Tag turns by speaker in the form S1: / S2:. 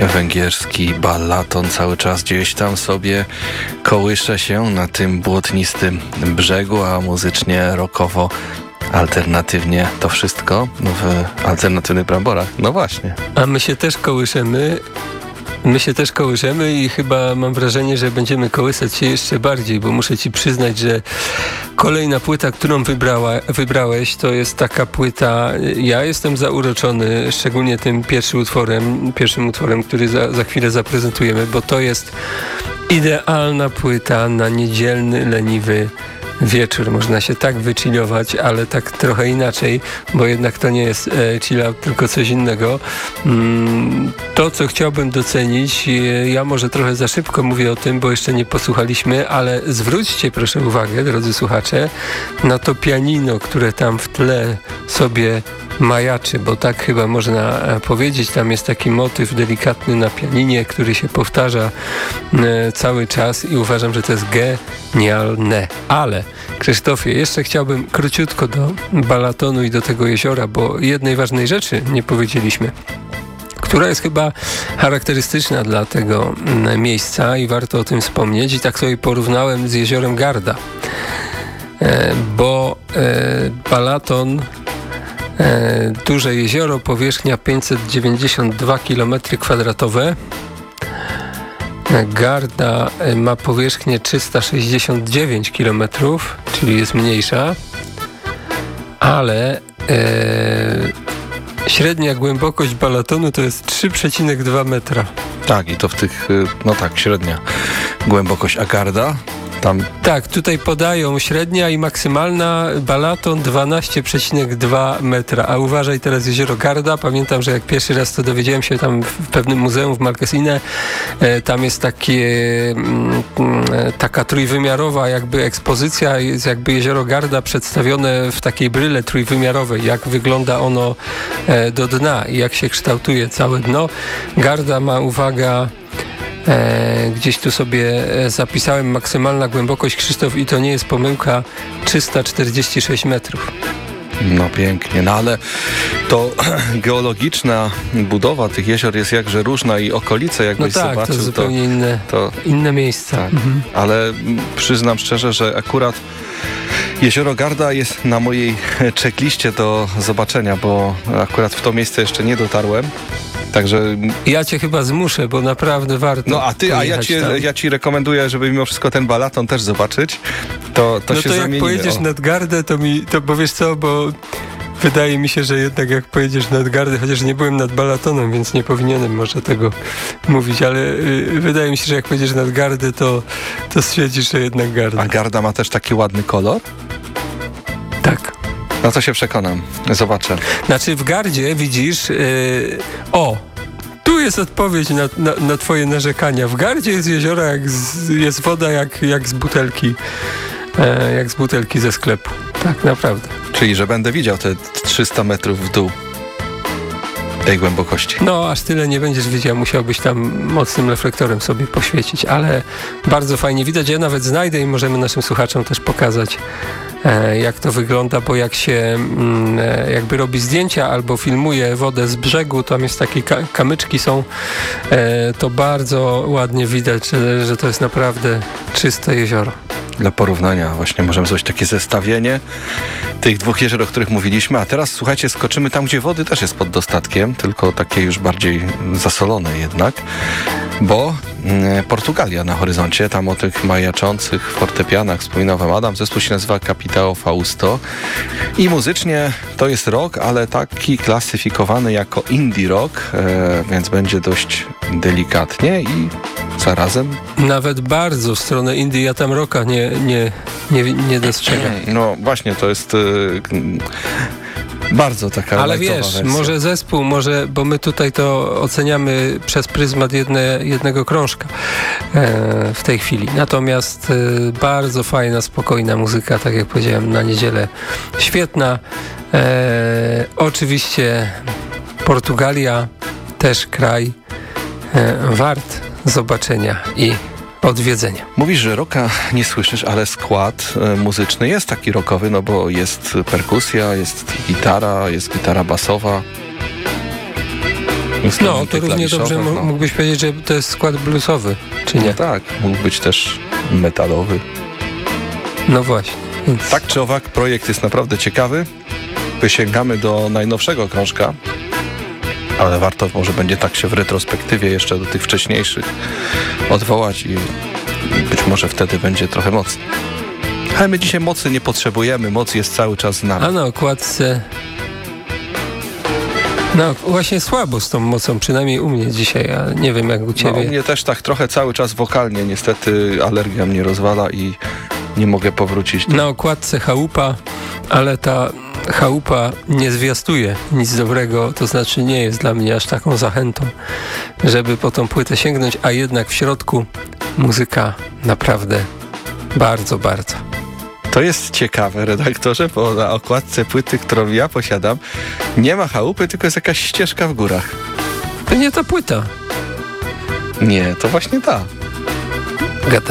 S1: węgierski balaton cały czas gdzieś tam sobie kołysze się na tym błotnistym brzegu, a muzycznie, rockowo, alternatywnie to wszystko w alternatywnych bramborach. No właśnie.
S2: A my się też kołyszemy. I chyba mam wrażenie, że będziemy kołysać się jeszcze bardziej, bo muszę ci przyznać, że kolejna płyta, którą wybrałeś, to jest taka płyta, ja jestem zauroczony, szczególnie tym pierwszym utworem, który za chwilę zaprezentujemy, bo to jest idealna płyta na niedzielny, leniwy wieczór. Można się tak wychillować, ale tak trochę inaczej, bo jednak to nie jest chill out, tylko coś innego. To, co chciałbym docenić, ja może trochę za szybko mówię o tym, bo jeszcze nie posłuchaliśmy, ale zwróćcie proszę uwagę, drodzy słuchacze, na to pianino, które tam w tle sobie majaczy, bo tak chyba można powiedzieć. Tam jest taki motyw delikatny na pianinie, który się powtarza cały czas i uważam, że to jest genialne. Ale Krzysztofie, jeszcze chciałbym króciutko do Balatonu i do tego jeziora, bo jednej ważnej rzeczy nie powiedzieliśmy, która jest chyba charakterystyczna dla tego miejsca i warto o tym wspomnieć. I tak sobie porównałem z jeziorem Garda, bo Balaton, duże jezioro, powierzchnia 592 km². Garda ma powierzchnię 369 km, czyli jest mniejsza, ale średnia głębokość Balatonu to jest 3,2 metra.
S1: Tak, i to w tych, średnia głębokość, a Garda? Tam...
S2: Tak, tutaj podają średnia i maksymalna Balaton 12,2 metra. A uważaj teraz jezioro Garda. Pamiętam, że jak pierwszy raz to dowiedziałem się tam w pewnym muzeum w Marquesine, tam jest taka trójwymiarowa jakby ekspozycja, jest jakby jezioro Garda przedstawione w takiej bryle trójwymiarowej, jak wygląda ono do dna i jak się kształtuje całe dno. Garda ma, uwaga, gdzieś tu sobie zapisałem maksymalna głębokość, Krzysztof, i to nie jest pomyłka, 346 metrów.
S1: No pięknie, no ale to geologiczna budowa tych jezior jest jakże różna i okolice, jakbyś zobaczył.
S2: To zupełnie inne miejsca.
S1: Tak. Ale przyznam szczerze, że akurat jezioro Garda jest na mojej checkliście do zobaczenia, bo akurat w to miejsce jeszcze nie dotarłem. Także...
S2: Ja cię chyba zmuszę, bo naprawdę warto.
S1: No ja ci rekomenduję, żeby mimo wszystko ten Balaton też zobaczyć. To się zamienimy.
S2: Jak pojedziesz nad Gardę, bo wiesz co, bo wydaje mi się, że jednak jak pojedziesz nad Gardę, chociaż nie byłem nad Balatonem, więc nie powinienem może tego mówić, ale wydaje mi się, że jak pojedziesz nad Gardę, to stwierdzisz, że jednak Garda.
S1: A Garda ma też taki ładny kolor?
S2: Tak.
S1: No to się przekonam. Zobaczę.
S2: Znaczy w Gardzie widzisz... Tu jest odpowiedź na twoje narzekania. W Gardzie jest jezioro, jest woda jak z butelki. Jak z butelki ze sklepu. Tak, naprawdę.
S1: Czyli, że będę widział te 300 metrów w dół tej głębokości.
S2: No, aż tyle nie będziesz widział. Musiałbyś tam mocnym reflektorem sobie poświecić, ale bardzo fajnie widać. Ja nawet znajdę i możemy naszym słuchaczom też pokazać, jak to wygląda, bo jak się jakby robi zdjęcia albo filmuje wodę z brzegu, tam jest takie kamyczki są, to bardzo ładnie widać, że to jest naprawdę czyste jezioro.
S1: Dla porównania właśnie możemy zrobić takie zestawienie tych dwóch jezior, o których mówiliśmy, a teraz słuchajcie, skoczymy tam, gdzie wody też jest pod dostatkiem, tylko takie już bardziej zasolone jednak, bo Portugalia na horyzoncie, tam o tych majaczących fortepianach wspominał wam Adam, zespół się nazywa Capitão Fausto i muzycznie to jest rock, ale taki klasyfikowany jako indie rock, więc będzie dość delikatnie i zarazem...
S2: Nawet bardzo w stronę indie, ja tam rocka nie dostrzegam.
S1: No właśnie, to jest... bardzo taka
S2: ale wiesz,
S1: wersja.
S2: może zespół, bo my tutaj to oceniamy przez pryzmat jednego krążka w tej chwili. Natomiast bardzo fajna, spokojna muzyka, tak jak powiedziałem, na niedzielę. Świetna. Oczywiście Portugalia, też kraj wart zobaczenia i odwiedzenia.
S1: Mówisz, że rocka nie słyszysz, ale skład muzyczny jest taki rockowy, no bo jest perkusja, jest gitara basowa.
S2: No, to równie dobrze mógłbyś powiedzieć, że to jest skład bluesowy, czy nie?
S1: No tak, mógł być też metalowy.
S2: No właśnie. Więc...
S1: Tak czy owak, projekt jest naprawdę ciekawy. Sięgamy do najnowszego krążka, ale warto może będzie tak się w retrospektywie jeszcze do tych wcześniejszych odwołać i być może wtedy będzie trochę mocniej. Ale my dzisiaj mocy nie potrzebujemy, moc jest cały czas z nami.
S2: A na okładce... No właśnie słabo z tą mocą, przynajmniej u mnie dzisiaj, a nie wiem jak u ciebie.
S1: No, u mnie też tak trochę cały czas wokalnie, niestety alergia mnie rozwala i nie mogę powrócić.
S2: Na okładce chałupa, ale ta chałupa nie zwiastuje nic dobrego, to znaczy nie jest dla mnie aż taką zachętą, żeby po tą płytę sięgnąć, a jednak w środku muzyka naprawdę bardzo, bardzo.
S1: To jest ciekawe, redaktorze, bo na okładce płyty, którą ja posiadam, nie ma chałupy, tylko jest jakaś ścieżka w górach.
S2: To nie ta płyta.
S1: Nie, to właśnie ta.
S2: Gadasz.